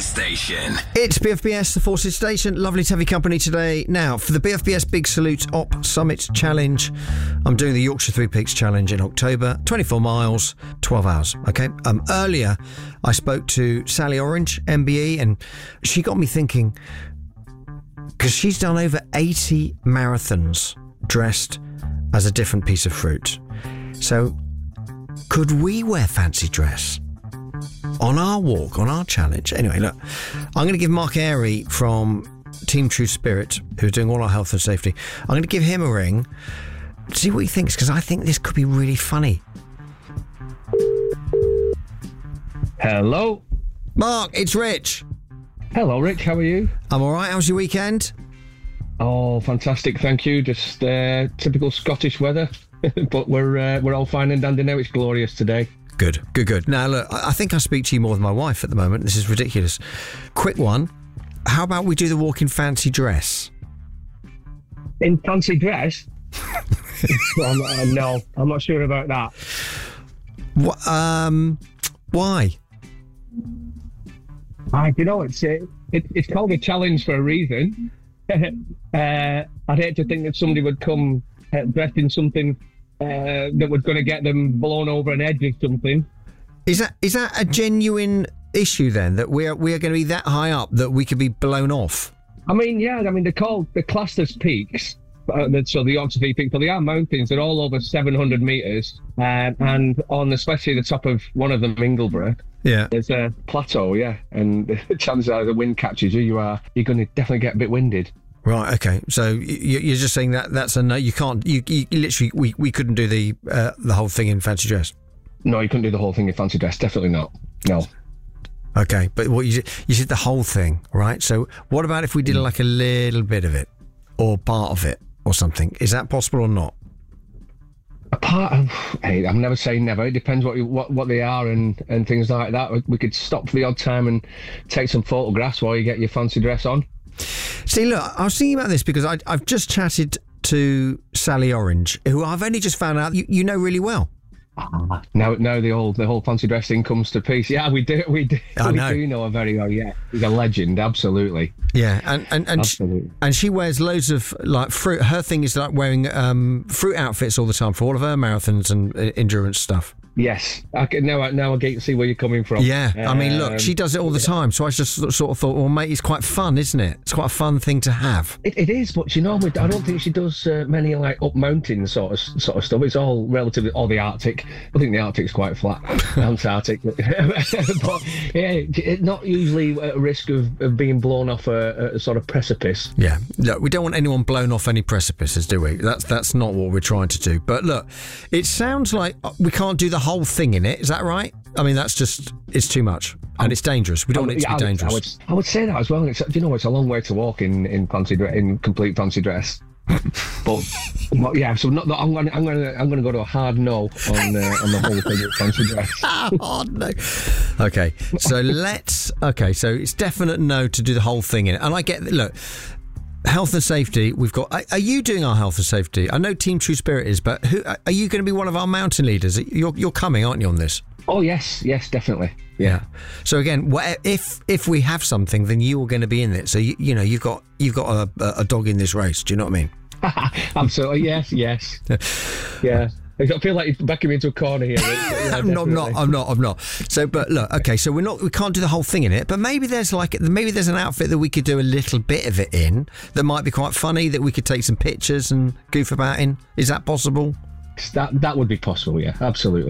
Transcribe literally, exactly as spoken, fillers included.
Forces Station. It's B F B S, the Forces Station. Lovely to have your company today. Now, for the B F B S Big Salute Op Summit Challenge, I'm doing the Yorkshire Three Peaks Challenge in October. twenty-four miles, twelve hours, okay? Um, earlier, I spoke to Sally Orange, M B E, and she got me thinking, because she's done over eighty marathons dressed as a different piece of fruit. So, could we wear fancy dress on our walk, on our challenge? Anyway, look, I'm going to give Mark Airy from Team True Spirit, who's doing all our health and safety, I'm going to give him a ring, see what he thinks, because I think this could be really funny. Hello. Mark, it's Rich. Hello, Rich. How are you? I'm all right. How's your weekend? Oh, fantastic. Thank you. Just uh, typical Scottish weather, but we're uh, we're all fine and dandy now. It's glorious today. Good, good, good. Now, look, I think I speak to you more than my wife at the moment. This is ridiculous. Quick one. How about we do the walk in fancy dress? In fancy dress? I'm, uh, no, I'm not sure about that. What, um, why? I you know it's uh, it, it's called a challenge for a reason. uh, I'd hate to think that somebody would come uh, dressed in something uh, that was going to get them blown over an edge of something. Is that is that a genuine issue then, that we're we're going to be that high up that we could be blown off? I mean, yeah. I mean, they're called they're classed as peaks. Uh, so the Yorkshire Three Peaks, but they are mountains. They're all over seven hundred metres, uh, and on especially the top of one of them, Ingleborough. Yeah, there's a plateau. Yeah, and the chances are the wind catches you. You are you're going to definitely get a bit winded. Right. Okay. So you're just saying that that's a no. You can't. You, you literally we, we couldn't do the uh, the whole thing in fancy dress. No, you couldn't do the whole thing in fancy dress. Definitely not. No. Okay, but what you you said the whole thing, right? So what about if we did like a little bit of it, or part of it, or something? Is that possible or not? A part of, hey, I'm never saying never. It depends what you, what what they are and, and things like that. We could stop for the odd time and take some photographs while you get your fancy dress on. See, look, I was thinking about this because I, I've just chatted to Sally Orange, who I've only just found out you, you know really well. Now, now the whole the whole fancy dress thing comes to peace. Yeah, we do, we do, I we know. do know her very well. Yeah, she's a legend, absolutely. Yeah, and and and absolutely. She, and she wears loads of like fruit. Her thing is like wearing um, fruit outfits all the time for all of her marathons and uh, endurance stuff. Yes, I can, now, I, now I get to see where you're coming from. Yeah, um, I mean, look, she does it all the time, so I just sort of thought, well, mate, it's quite fun, isn't it? It's quite a fun thing to have. It, it is, but you know, I don't think she does uh, many like up mountain sort of sort of stuff. It's all relatively, or the Arctic. I think the Arctic's quite flat, Antarctic, but yeah, it's not usually at risk of, of being blown off a, a sort of precipice. Yeah, look, we don't want anyone blown off any precipices, do we? That's that's not what we're trying to do. But look, it sounds like we can't do the whole thing in it. Is that right? I mean, that's just, it's too much and it's dangerous. We don't want it to yeah, be I would, dangerous. I would, I would say that as well. It's, you know, it's a long way to walk in in fancy in complete fancy dress. But yeah, so not, not, I'm going. I'm going. To, I'm going to go to a hard no on uh, on the whole thing with fancy dress. Hard no. Okay, so let's. Okay, so it's definite no to do the whole thing in it. And I get. Look, health and safety. We've got. Are, are you doing our health and safety? I know Team True Spirit is, but who are you going to be? One of our mountain leaders? You're you're coming, aren't you, on this? Oh yes, yes, definitely. Yeah. yeah. So again, if if we have something, then you are going to be in it. So you, you know you've got you've got a, a dog in this race. Do you know what I mean? Absolutely. Yes. Yes. Yeah. I feel like you're backing me into a corner here. Yeah, I'm not, I'm not. I'm not. I'm not. So, but look. Okay. So we're not. We can't do the whole thing in it. But maybe there's like maybe there's an outfit that we could do a little bit of it in that might be quite funny. That we could take some pictures and goof about in. Is that possible? That that would be possible. Yeah. Absolutely.